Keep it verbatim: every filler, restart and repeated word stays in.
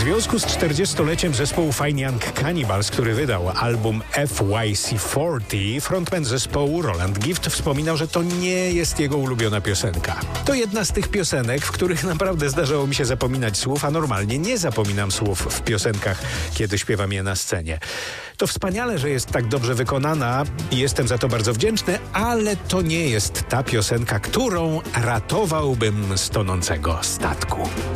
związku z czterdziestoleciem zespołu Fine Young Cannibals, który wydał album F Y C czterdzieści, frontman zespołu Roland Gift wspominał, że to nie jest jego ulubiona piosenka. To jedna z tych piosenek, w których naprawdę zdarzało mi się zapominać słów, a normalnie nie zapominam słów w piosenkach, kiedy śpiewam je na scenie. To wspaniale, że jest tak dobrze wykonana i jestem za to bardzo wdzięczny, ale to nie jest ta piosenka, którą ratowałbym z tonącego statku.